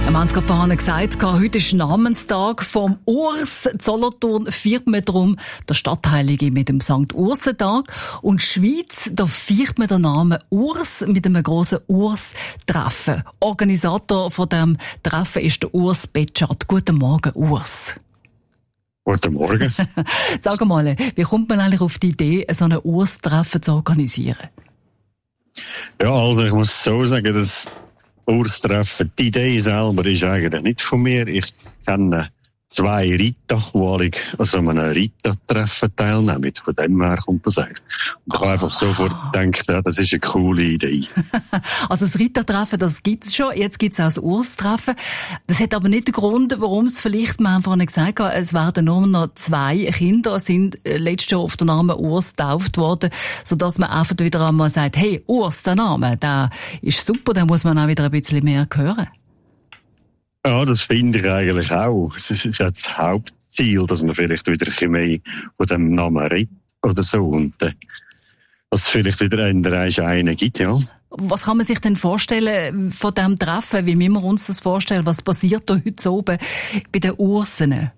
Wir haben es gerade vorhin gesagt, heute ist Namenstag vom Urs. In Solothurn feiert man darum den Stadtheilige mit dem St. Ursentag. Und in der Schweiz, da feiert man den Namen Urs mit einem grossen Urs-Treffen. Organisator von diesem Treffen ist der Urs Betschart. Guten Morgen, Urs. Guten Morgen. Sag mal, wie kommt man eigentlich auf die Idee, so ein Urs-Treffen zu organisieren? Ja, also ich muss so sagen, das Urs-Treffen, die Idee selber ist eigentlich nicht von mir. Ich kenne 2 Ritter, die alle an so einem Ritter-Treffen teilnehmen. Von dem her kommt das eigentlich. Und ich habe einfach sofort gedacht, ja, das ist eine coole Idee. Also das Ritter-Treffen, das gibt's schon. Jetzt gibt's auch das Urs-Treffen. Das hat aber nicht den Grund, warum es vielleicht, wir haben vorhin gesagt, es werden nur noch 2 Kinder, sind letztes Jahr auf den Namen Urs getauft worden, sodass man einfach wieder einmal sagt, hey, Urs, der Name, der ist super, den muss man auch wieder ein bisschen mehr hören. Ja, das finde ich eigentlich auch. Es ist ja das Hauptziel, dass man vielleicht wieder ein bisschen mehr von dem Namen redet oder so. Und dass es vielleicht wieder einen gibt, ja. Was kann man sich denn vorstellen von diesem Treffen? Wie müssen wir uns das vorstellen? Was passiert da heute oben bei den Ursen?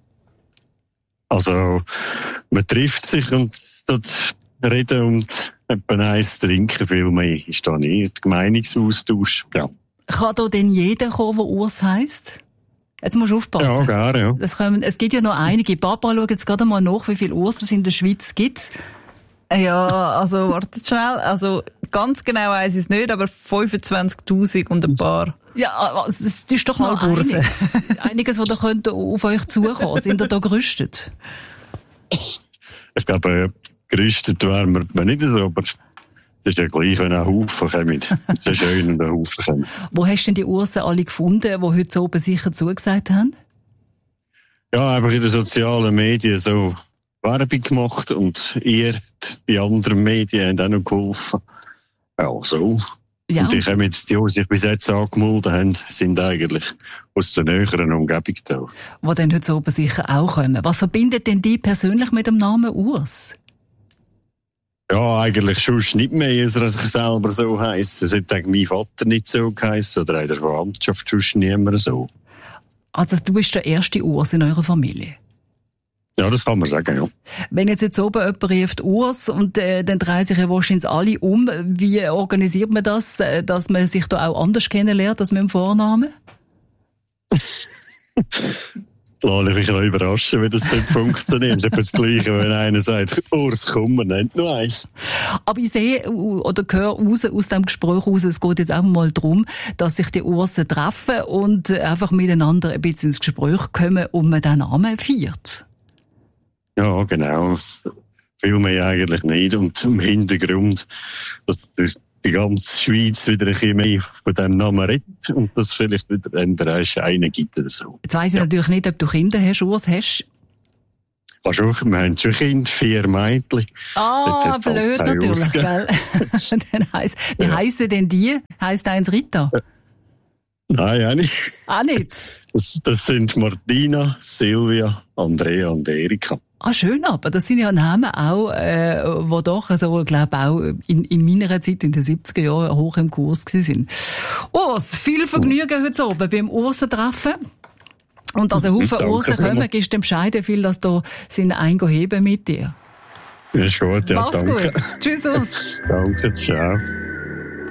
Also, man trifft sich und dort reden und etwa eins trinken. Viel mehr ist da nicht. Meinungsaustausch, ja. Kann da denn jeder kommen, der Urs heisst? Jetzt musst du aufpassen. Ja, gerne, ja. Es gibt ja noch einige. Papa, schau jetzt gerade mal nach, wie viele Ursen es in der Schweiz gibt. Ja, also, wartet schnell. Also, ganz genau weiss ich es nicht, aber 25.000 und ein paar. Ja, das ist doch noch einiges. Einiges, was da könnte auf euch zukommen. Sind ihr da gerüstet? Ich glaube, gerüstet wären wir nicht so, aber es ist ja gleich, wenn ein Haufen kommt. Es ist schön, wenn ein Haufen kommt. Wo hast du denn die Ursen alle gefunden, die heute so oben sicher zugesagt haben? Ja, einfach in den sozialen Medien so Werbung gemacht und ihr, die anderen Medien, haben auch noch geholfen. Ja, so. Ja. Und die sich bis jetzt angemeldet haben, sind eigentlich aus der näheren Umgebung da. Die dann heute so oben sicher auch kommen. Was verbindet denn die persönlich mit dem Namen Urs? Ja, eigentlich schon nicht mehr, als ich selber so heisse. Es hat mein Vater nicht so geheissen oder in der Verwandtschaft schon niemand so. Also du bist der erste Urs in eurer Familie? Ja, das kann man sagen, ja. Wenn jetzt oben jemand ruft Urs und dann drehen sich ja wahrscheinlich alle um, wie organisiert man das, dass man sich da auch anders kennenlernt als mit dem Vornamen? Lass mich noch überraschen, wie das funktioniert. Es ist das Gleiche, wenn einer sagt, Urs, komm, man nennt noch eins. Aber ich sehe oder höre raus, aus dem Gespräch raus, es geht jetzt einfach mal darum, dass sich die Ursen treffen und einfach miteinander ein bisschen ins Gespräch kommen und man den Namen feiert. Ja, genau. Viel mehr eigentlich nicht. Und im Hintergrund, dass die ganze Schweiz wieder ein bisschen mehr von diesem Namen redet und dass vielleicht wieder einen gibt oder so. Jetzt weiss ich natürlich nicht, ob du Kinder hast, Urs, hast. Wir haben schon Kinder, 4 Mädchen. Ah, blöd natürlich, gell? Wie heissen denn die? Heisst eins Rita? Nein, auch nicht. Auch nicht? Das sind Martina, Silvia, Andrea und Erika. Ah, schön, aber das sind ja Namen auch, die doch, also, ich glaube auch in meiner Zeit, in den 70er Jahren, hoch im Kurs gewesen sind. Urs, viel Vergnügen heute oben beim Ursentreffen. Und dass ein Haufen Ursen kommen, gibst du dem Bescheid, viel, dass da sind heben mit dir. Ja, ist gut, ja, Mach's danke. Gut. Tschüss, Urs. Danke, ciao.